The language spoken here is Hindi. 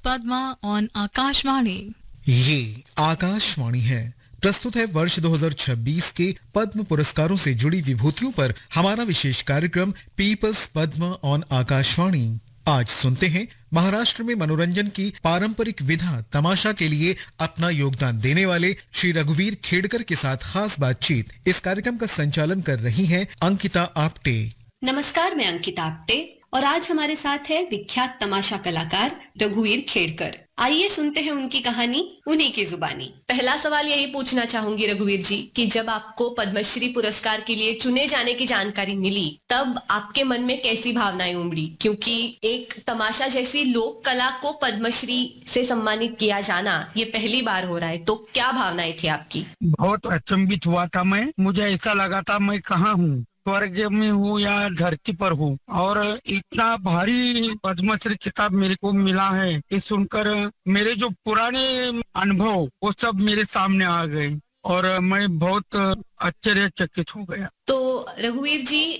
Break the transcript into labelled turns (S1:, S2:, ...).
S1: पद्मा ऑन आकाशवाणी।
S2: ये आकाशवाणी है। प्रस्तुत है वर्ष 2026 के पद्म पुरस्कारों से जुड़ी विभूतियों पर हमारा विशेष कार्यक्रम पीपल्स पद्मा ऑन आकाशवाणी। आज सुनते हैं महाराष्ट्र में मनोरंजन की पारंपरिक विधा तमाशा के लिए अपना योगदान देने वाले श्री रघुवीर खेड़कर के साथ खास बातचीत। इस कार्यक्रम का संचालन कर रही हैं अंकिता आप्टे।
S3: नमस्कार, मैं अंकिता आप्टे और आज हमारे साथ है विख्यात तमाशा कलाकार रघुवीर खेड़कर। आइए सुनते हैं उनकी कहानी उन्हीं की जुबानी। पहला सवाल यही पूछना चाहूंगी रघुवीर जी कि जब आपको पद्मश्री पुरस्कार के लिए चुने जाने की जानकारी मिली तब आपके मन में कैसी भावनाएं उमड़ी, क्योंकि एक तमाशा जैसी लोक कला को पद्मश्री से सम्मानित किया जाना ये पहली बार हो रहा है, तो क्या भावनाएं थी आपकी?
S4: बहुत अचंभित हुआ था मैं। मुझे ऐसा लगा था मैं कहाँ हूँ, स्वर्ग में हूँ या धरती पर हूँ। और इतना भारी पद्मश्री खिताब मेरे को मिला है, ये सुनकर मेरे जो पुराने अनुभव वो सब मेरे सामने आ गए और मैं बहुत आश्चर्यचकित हो गया।
S3: तो रघुवीर जी,